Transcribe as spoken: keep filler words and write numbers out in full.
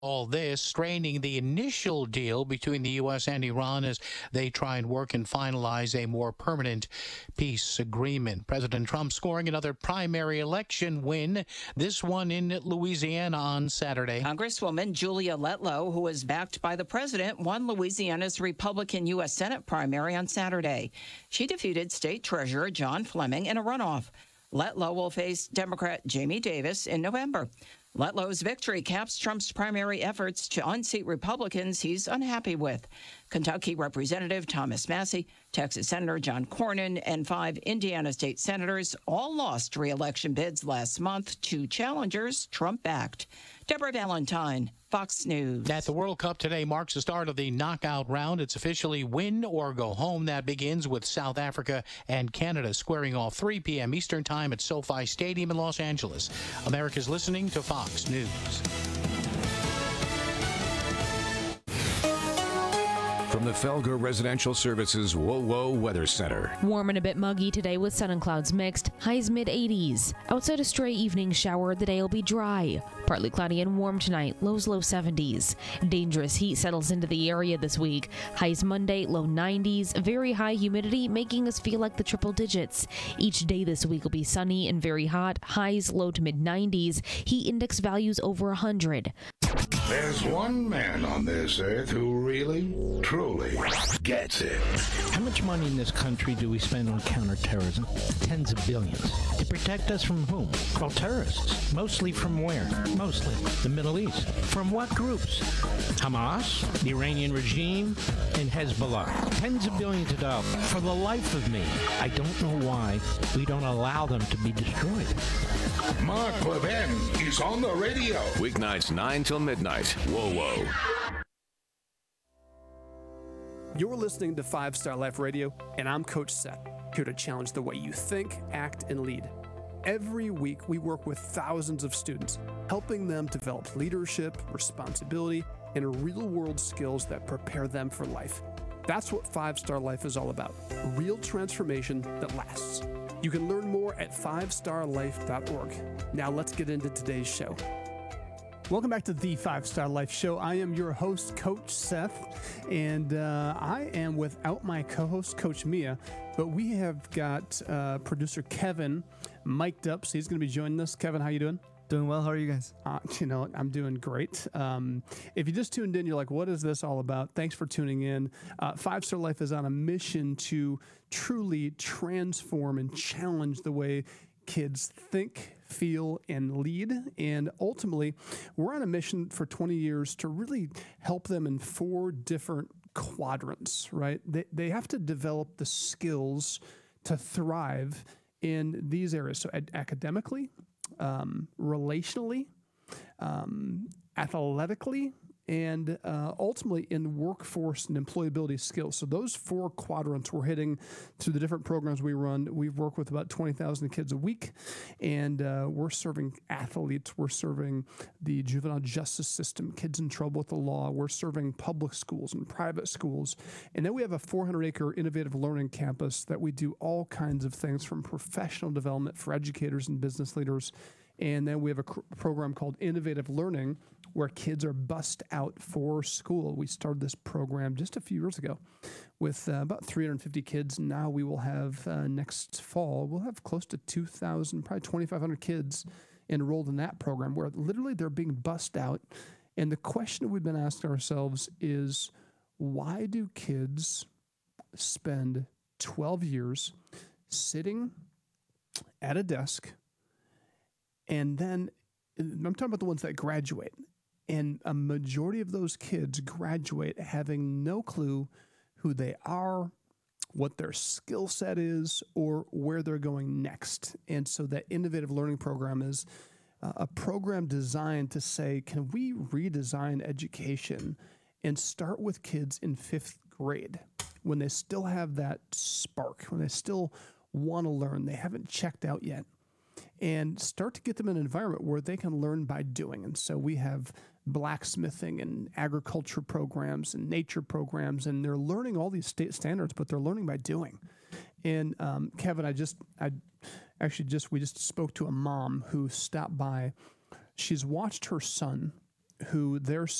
All this straining the initial deal between the U S and Iran as they try and work and finalize a more permanent peace agreement. President Trump scoring another primary election win, this one in Louisiana on Saturday. Congresswoman Julia Letlow, who is backed by the president, won Louisiana's Republican U S Senate primary on Saturday. She defeated State Treasurer John Fleming in a runoff. Letlow will face Democrat Jamie Davis in November. Letlow's victory caps Trump's primary efforts to unseat Republicans he's unhappy with. Kentucky Representative Thomas Massie, Texas Senator John Cornyn, and five Indiana state senators all lost re-election bids last month to challengers Trump backed. Deborah Valentine, Fox News. At the World Cup today marks the start of the knockout round. It's officially win or go home. That begins with South Africa and Canada squaring off three p.m. Eastern Time at SoFi Stadium in Los Angeles. America's listening to Fox News. From the Felger Residential Services WoWo Weather Center. Warm and a bit muggy today with sun and clouds mixed. Highs mid eighties. Outside a stray evening shower, the day will be dry. Partly cloudy and warm tonight. Lows low seventies. Dangerous heat settles into the area this week. Highs Monday, low nineties. Very high humidity, making us feel like the triple digits. Each day this week will be sunny and very hot. Highs low to mid nineties. Heat index values over one hundred. There's one man on this earth who really, truly gets it. How much money in this country do we spend on counterterrorism? Tens of billions. To protect us from whom? Well, terrorists. Mostly from where? Mostly the Middle East. From what groups? Hamas, the Iranian regime, and Hezbollah. Tens of billions of dollars. For the life of me, I don't know why we don't allow them to be destroyed. Mark Levin is on the radio. Weeknights nine till midnight. Whoa, whoa. You're listening to Five Star Life Radio, and I'm Coach Seth, here to challenge the way you think, act, and lead. Every week, we work with thousands of students, helping them develop leadership, responsibility, and real-world skills that prepare them for life. That's what Five Star Life is all about, real transformation that lasts. You can learn more at five star life dot org. Now let's get into today's show. Welcome back to the Five Star Life Show. I am your host, Coach Seth, and uh, I am without my co-host, Coach Mia, but we have got uh, producer Kevin mic'd up, so he's going to be joining us. Kevin, how you doing? Doing well. How are you guys? Uh, you know, I'm doing great. Um, if you just tuned in, you're like, what is this all about? Thanks for tuning in. Uh, Five Star Life is on a mission to truly transform and challenge the way kids think, feel, and lead. And ultimately, we're on a mission for twenty years to really help them in four different quadrants, right? They, they have to develop the skills to thrive in these areas. So ad- academically, um, relationally, um, athletically, and uh, ultimately in workforce and employability skills. So those four quadrants we're hitting through the different programs we run. We've worked with about twenty thousand kids a week, and uh, we're serving athletes. We're serving the juvenile justice system, kids in trouble with the law. We're serving public schools and private schools. And then we have a four hundred acre innovative learning campus that we do all kinds of things from professional development for educators and business leaders. And then we have a cr- program called Innovative Learning, where kids are bussed out for school. We started this program just a few years ago with uh, about three hundred fifty kids. Now we will have, uh, next fall, we'll have close to two thousand, probably twenty-five hundred kids enrolled in that program, where literally they're being bussed out. And the question we've been asking ourselves is, why do kids spend twelve years sitting at a desk, and then I'm talking about the ones that graduate, and a majority of those kids graduate having no clue who they are, what their skill set is, or where they're going next. And so that innovative learning program is uh, a program designed to say, can we redesign education and start with kids in fifth grade when they still have that spark, when they still want to learn, they haven't checked out yet, and start to get them in an environment where they can learn by doing. And so we have blacksmithing and agriculture programs and nature programs, and they're learning all these state standards, but they're learning by doing. And um, Kevin, I just, I actually just, we just spoke to a mom who stopped by. She's watched her son, who their